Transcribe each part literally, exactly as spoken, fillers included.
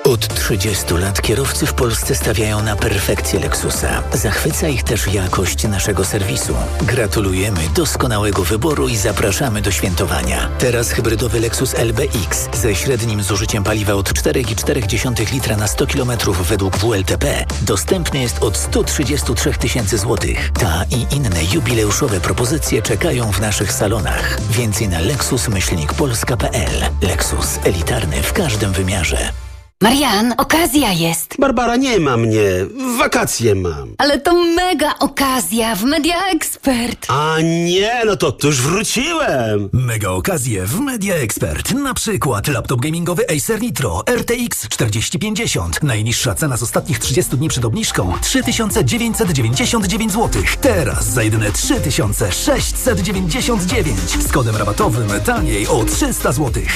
Od trzydziestu lat kierowcy w Polsce stawiają na perfekcję Lexusa. Zachwyca ich też jakość naszego serwisu. Gratulujemy doskonałego wyboru i zapraszamy do świętowania. Teraz hybrydowy Lexus L B X ze średnim zużyciem paliwa od cztery przecinek cztery litra na sto kilometrów według W L T P dostępny jest od sto trzydzieści trzy tysięcy złotych. Ta i inne jubileuszowe propozycje czekają w naszych salonach. Więcej na lexus myślnik polska kropka p l. Lexus. Elitarny w każdym wymiarze. Marian, okazja jest. Barbara, nie ma mnie. Wakacje mam. Ale to mega okazja w Media Expert. A nie, no to, to już wróciłem. Mega okazje w Media Expert. Na przykład laptop gamingowy Acer Nitro R T X czterdzieści pięćdziesiąt. Najniższa cena z ostatnich trzydziestu dni przed obniżką trzy tysiące dziewięćset dziewięćdziesiąt dziewięć złotych. Teraz za jedyne trzy tysiące sześćset dziewięćdziesiąt dziewięć. Z kodem rabatowym taniej o trzysta złotych.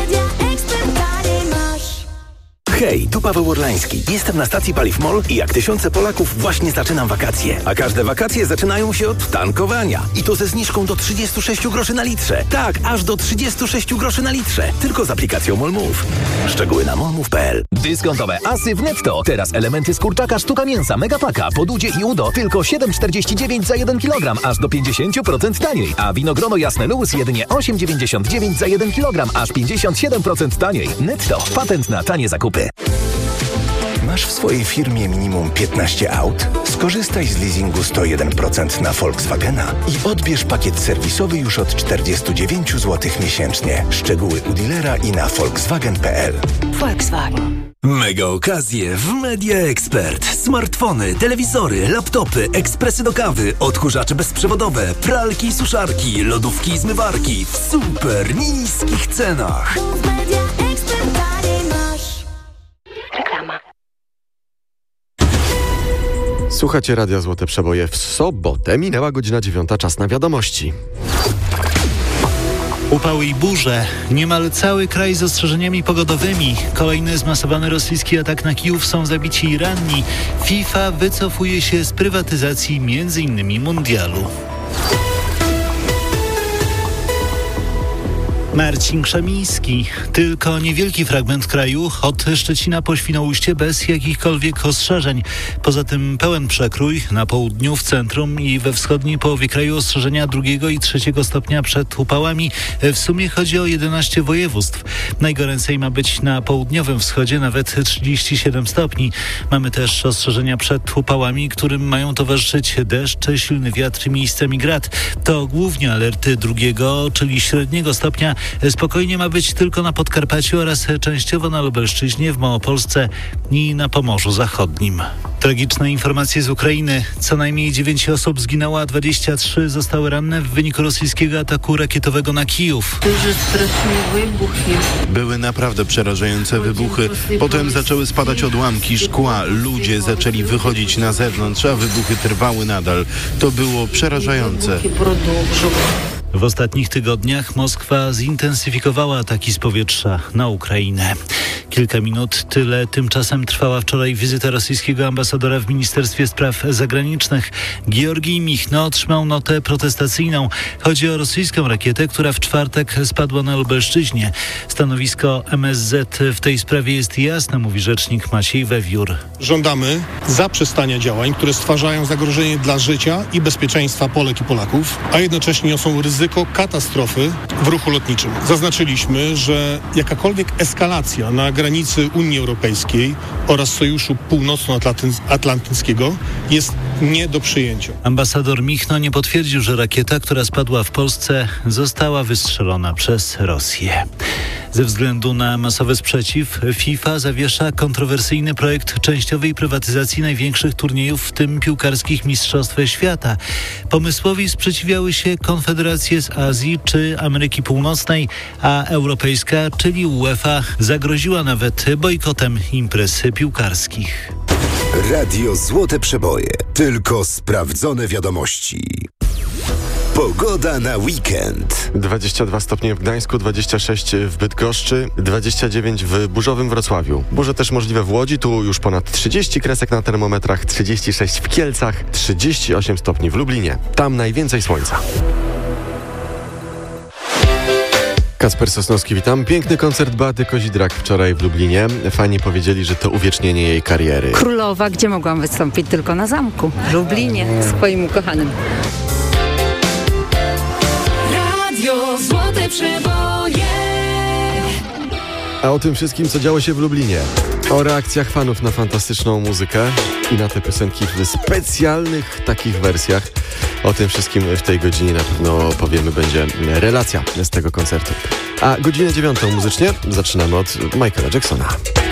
Hej, tu Paweł Orlański. Jestem na stacji Paliw MOL i jak tysiące Polaków właśnie zaczynam wakacje. A każde wakacje zaczynają się od tankowania. I to ze zniżką do trzydzieści sześć groszy na litrze. Tak, aż do trzydzieści sześć groszy na litrze. Tylko z aplikacją MOLMOVE. Szczegóły na molmove kropka p l. Dyskontowe asy w Netto. Teraz elementy z kurczaka, sztuka mięsa, megapaka, podudzie i udo tylko siedem czterdzieści dziewięć za jeden kilogram, aż do pięćdziesiąt procent taniej. A winogrono jasne Luz jedynie osiem dziewięćdziesiąt dziewięć za jeden kilogram, aż pięćdziesiąt siedem procent taniej. Netto. Patent na tanie zakupy. Masz w swojej firmie minimum piętnaście aut? Skorzystaj z leasingu sto jeden procent na Volkswagena i odbierz pakiet serwisowy już od czterdzieści dziewięć złotych miesięcznie. Szczegóły u dealera i na volkswagen kropka p l. Volkswagen. Mega okazje w Media Expert. Smartfony, telewizory, laptopy, ekspresy do kawy, odkurzacze bezprzewodowe, pralki i suszarki, lodówki i zmywarki w super niskich cenach. Słuchacie Radia Złote Przeboje w sobotę. Minęła godzina dziewiąta, czas na wiadomości. Upały i burze. Niemal cały kraj z ostrzeżeniami pogodowymi. Kolejny zmasowany rosyjski atak na Kijów, są zabici i ranni. FIFA wycofuje się z prywatyzacji między innymi mundialu. Marcin Krzemiński. Tylko niewielki fragment kraju od Szczecina po Świnoujście bez jakichkolwiek ostrzeżeń. Poza tym pełen przekrój na południu, w centrum i we wschodniej połowie kraju ostrzeżenia drugiego i trzeciego stopnia przed upałami. W sumie chodzi o jedenaście województw. Najgoręcej ma być na południowym wschodzie, nawet trzydzieści siedem stopni. Mamy też ostrzeżenia przed upałami, którym mają towarzyszyć deszcz, silny wiatr i miejscami grad. To głównie alerty drugiego, czyli średniego stopnia. Spokojnie ma być tylko na Podkarpaciu oraz częściowo na Lubelszczyźnie, w Małopolsce i na Pomorzu Zachodnim. Tragiczne informacje z Ukrainy. Co najmniej dziewięć osób zginęło, a dwadzieścia trzy zostały ranne w wyniku rosyjskiego ataku rakietowego na Kijów. Były naprawdę przerażające wybuchy. Potem zaczęły spadać odłamki szkła. Ludzie zaczęli wychodzić na zewnątrz, a wybuchy trwały nadal. To było przerażające. W ostatnich tygodniach Moskwa zintensyfikowała ataki z powietrza na Ukrainę. Kilka minut, tyle tymczasem trwała wczoraj wizyta rosyjskiego ambasadora w Ministerstwie Spraw Zagranicznych. Georgij Michno otrzymał notę protestacyjną. Chodzi o rosyjską rakietę, która w czwartek spadła na Lubelszczyźnie. Stanowisko M S Z w tej sprawie jest jasne, mówi rzecznik Maciej Wewiór. Żądamy zaprzestania działań, które stwarzają zagrożenie dla życia i bezpieczeństwa Polek i Polaków, a jednocześnie niosą ryzyko katastrofy w ruchu lotniczym. Zaznaczyliśmy, że jakakolwiek eskalacja na granicy Unii Europejskiej oraz Sojuszu Północnoatlantyckiego jest nie do przyjęcia. Ambasador Michno nie potwierdził, że rakieta, która spadła w Polsce, została wystrzelona przez Rosję. Ze względu na masowy sprzeciw FIFA zawiesza kontrowersyjny projekt częściowej prywatyzacji największych turniejów, w tym piłkarskich Mistrzostw Świata. Pomysłowi sprzeciwiały się konfederacje z Azji czy Ameryki Północnej, a europejska, czyli UEFA, zagroziła nawet bojkotem imprez piłkarskich. Radio Złote Przeboje. Tylko sprawdzone wiadomości. Pogoda na weekend. dwadzieścia dwa stopnie w Gdańsku, dwadzieścia sześć w Bydgoszczy, dwadzieścia dziewięć w burzowym Wrocławiu. Burze też możliwe w Łodzi, tu już ponad trzydzieści kresek na termometrach, trzydzieści sześć w Kielcach, trzydzieści osiem stopni w Lublinie. Tam najwięcej słońca. Kacper Sosnowski, witam. Piękny koncert Beaty Kozidrak wczoraj w Lublinie. Fani powiedzieli, że to uwiecznienie jej kariery. Królowa, gdzie mogłam wystąpić? Tylko na zamku, w Lublinie, swoim ukochanym. Radio Złote Przeboje. A o tym wszystkim, co działo się w Lublinie. O reakcjach fanów na fantastyczną muzykę i na te piosenki w specjalnych takich wersjach. O tym wszystkim w tej godzinie na pewno powiemy, będzie relacja z tego koncertu. A godzinę dziewiątą muzycznie zaczynamy od Michaela Jacksona.